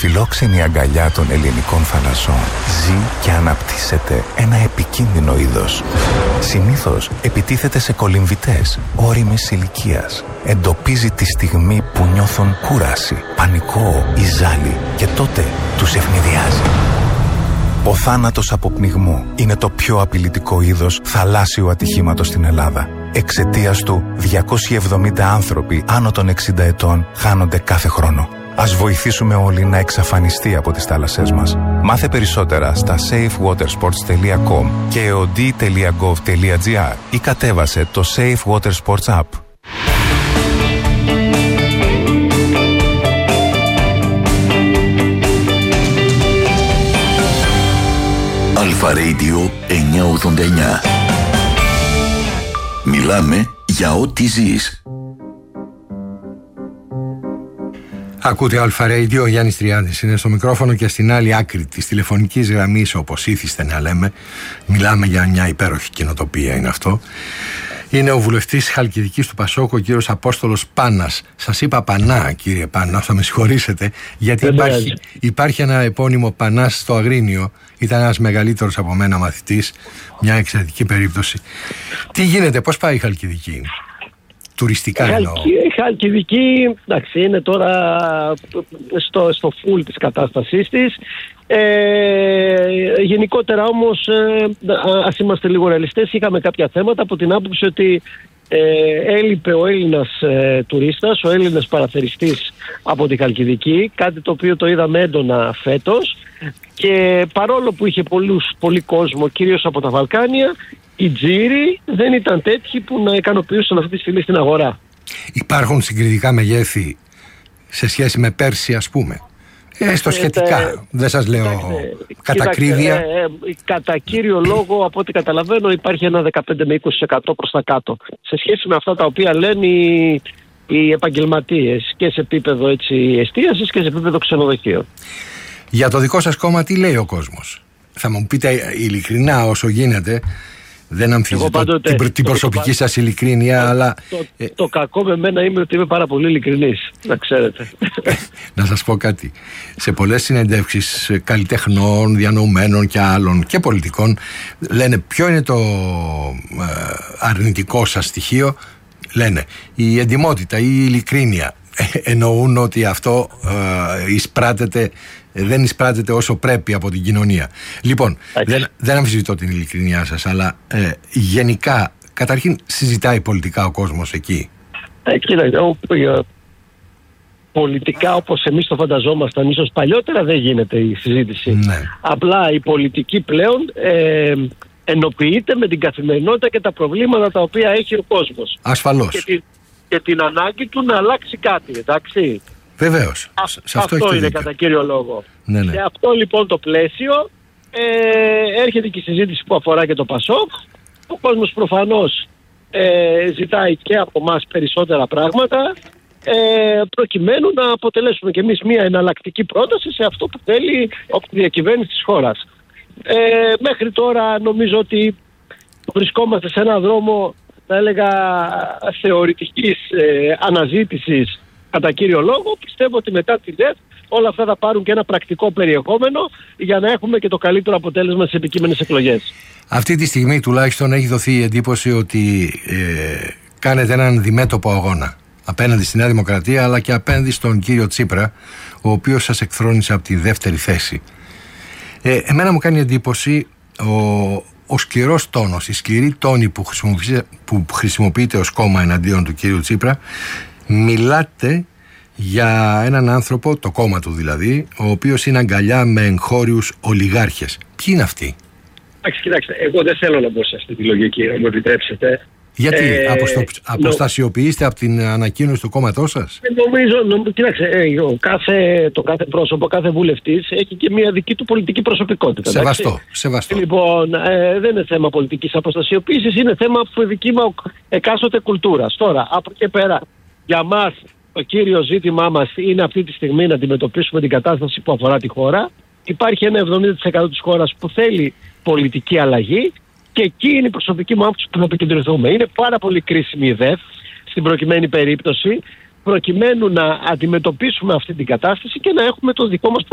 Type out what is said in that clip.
φιλόξενη αγκαλιά των ελληνικών θαλασσών ζει και αναπτύσσεται ένα επικίνδυνο είδος. Συνήθως επιτίθεται σε κολυμβητές ώριμης ηλικίας. Εντοπίζει τη στιγμή που νιώθουν κούραση, πανικό ή ζάλι και τότε τους ευνηδιάζει. Ο θάνατος από πνιγμό είναι το πιο απειλητικό είδος θαλάσσιου ατυχήματος στην Ελλάδα. Εξαιτίας του, 270 άνθρωποι άνω των 60 ετών χάνονται κάθε χρόνο. Ας βοηθήσουμε όλοι να εξαφανιστεί από τις θάλασσές μας. Μάθε περισσότερα στα safewatersports.com και eod.gov.gr ή κατέβασε το Safe Water Sports App. Αλφα Radio 989. Μιλάμε για ό,τι ζεις. Ακούτε Αλφα Radio, ο Γιάννης Τριάδης είναι στο μικρόφωνο και στην άλλη άκρη της τηλεφωνικής γραμμής, όπως ήθιστε να λέμε, μιλάμε για μια υπέροχη καινοτοπία είναι αυτό. Είναι ο βουλευτής Χαλκιδικής του Πασόκ, ο κύριος Απόστολος Πάνας. Σας είπα Πανά, κύριε Πάνα, θα με συγχωρήσετε, γιατί υπάρχει ένα επώνυμο Πανάς στο Αγρίνιο. Ήταν ένας μεγαλύτερος από μένα μαθητής, μια εξαιρετική περίπτωση. Τι γίνεται, πώς πάει η Χαλκιδική? Τουριστικά εννοώ. Η Χαλκιδική, εντάξει, είναι τώρα στο full της κατάστασής της. Γενικότερα όμως, ας είμαστε λίγο ρεαλιστές, είχαμε κάποια θέματα από την άποψη ότι έλειπε ο Έλληνας τουρίστας, ο Έλληνας παραθεριστής από τη Χαλκιδική, κάτι το οποίο το είδαμε έντονα φέτος, και παρόλο που είχε πολύ κόσμο, κυρίως από τα Βαλκάνια, οι τζίροι δεν ήταν τέτοιοι που να ικανοποιούσαν αυτή τη στιγμή στην αγορά. Υπάρχουν συγκριτικά μεγέθη σε σχέση με πέρσι, ας πούμε? Στο σχετικά, δεν σας λέω κατακρίβεια. Κατά κύριο λόγο, από ό,τι καταλαβαίνω, υπάρχει ένα 15 με 20% προς τα κάτω σε σχέση με αυτά τα οποία λένε οι επαγγελματίες, και σε επίπεδο εστίασης και σε επίπεδο ξενοδοχείων. Για το δικό σας κόμμα τι λέει ο κόσμος? Θα μου πείτε ειλικρινά όσο γίνεται. Δεν αμφισβητώ την προσωπική σας ειλικρίνεια, αλλά... Το κακό με μένα είναι ότι είμαι πάρα πολύ ειλικρινής, να ξέρετε. Να σας πω κάτι. Σε πολλές συνεντεύξεις καλλιτεχνών, διανοουμένων και άλλων και πολιτικών, λένε ποιο είναι το αρνητικό σας στοιχείο. Λένε η εντιμότητα ή η ειλικρίνεια. Εννοούν ότι αυτό δεν εισπράτεται όσο πρέπει από την κοινωνία. Λοιπόν, δεν αμφισβητώ την ειλικρινιά σας, αλλά γενικά, καταρχήν, συζητάει πολιτικά ο κόσμος εκεί? Κοίταξε, πολιτικά όπως εμείς το φανταζόμασταν ίσως παλιότερα δεν γίνεται η συζήτηση. Ναι. Απλά η πολιτική πλέον ενοποιείται με την καθημερινότητα και τα προβλήματα τα οποία έχει ο κόσμος. Ασφαλώς. Και την ανάγκη του να αλλάξει κάτι, εντάξει. Βεβαίως. Αυτό είναι κατά κύριο λόγο. Ναι. Σε αυτό λοιπόν το πλαίσιο έρχεται και η συζήτηση που αφορά και το Πασόκ. Ο κόσμος προφανώς ζητάει και από εμάς περισσότερα πράγματα, προκειμένου να αποτελέσουμε κι εμείς μια εναλλακτική πρόταση σε αυτό που θέλει η διακυβέρνηση της χώρας. Μέχρι τώρα νομίζω ότι βρισκόμαστε σε έναν δρόμο, θα έλεγα, θεωρητικής αναζήτησης κατά κύριο λόγο. Πιστεύω ότι μετά τη ΔΕΘ όλα αυτά θα πάρουν και ένα πρακτικό περιεχόμενο για να έχουμε και το καλύτερο αποτέλεσμα στις επικείμενες εκλογές. Αυτή τη στιγμή τουλάχιστον έχει δοθεί η εντύπωση ότι κάνετε έναν διμέτωπο αγώνα απέναντι στη Νέα Δημοκρατία, αλλά και απέναντι στον κύριο Τσίπρα, ο οποίος σας εκθρόνησε από τη δεύτερη θέση. Εμένα μου κάνει εντύπωση ο σκληρός τόνος, η σκληρή τόνη που χρησιμοποιείται ως κόμμα εναντίον του κύριου Τσίπρα. Μιλάτε για έναν άνθρωπο, το κόμμα του δηλαδή, ο οποίος είναι αγκαλιά με εγχώριους ολιγάρχες. Ποιοι είναι αυτοί? Κοιτάξτε, εγώ δεν θέλω να μπω σε αυτή τη λογική, να μου επιτρέψετε. Γιατί αποστασιοποιείστε από την ανακοίνωση του κόμματός σας? Νομίζω, κοιτάξτε, το κάθε πρόσωπο, κάθε βουλευτής έχει και μια δική του πολιτική προσωπικότητα. Σεβαστό. Λοιπόν, δεν είναι θέμα πολιτικής αποστασιοποίησης, είναι θέμα δική εκάστοτε κουλτούρας. Τώρα, από και πέρα, για μας το κύριο ζήτημά μας είναι αυτή τη στιγμή να αντιμετωπίσουμε την κατάσταση που αφορά τη χώρα. Υπάρχει ένα 70% της χώρας που θέλει πολιτική αλλαγή. Και εκεί είναι η προσωπική μου άποψη που θα επικεντρωθούμε. Είναι πάρα πολύ κρίσιμη η ΔΕΘ στην προκειμένη περίπτωση, προκειμένου να αντιμετωπίσουμε αυτή την κατάσταση και να έχουμε το δικό μας